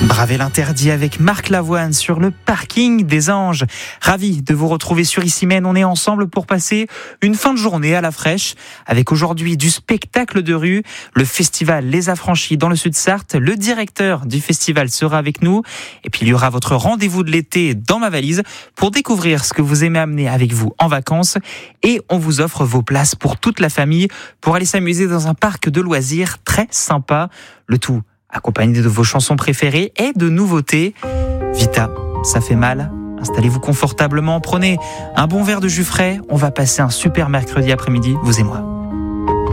Bravez l'interdit avec Marc Lavoine sur le parking des Anges. Ravi de vous retrouver sur Issy-Mène. On est ensemble pour passer une fin de journée à la fraîche avec aujourd'hui du spectacle de rue, le festival Les Affranchis dans le Sud-Sarthe. Le directeur du festival sera avec nous et puis il y aura votre rendez-vous de l'été dans ma valise pour découvrir ce que vous aimez amener avec vous en vacances et on vous offre vos places pour toute la famille pour aller s'amuser dans un parc de loisirs très sympa. Le tout accompagné de vos chansons préférées et de nouveautés. Vita, ça fait mal. Installez-vous confortablement, prenez un bon verre de jus frais. On va passer un super mercredi après-midi, vous et moi.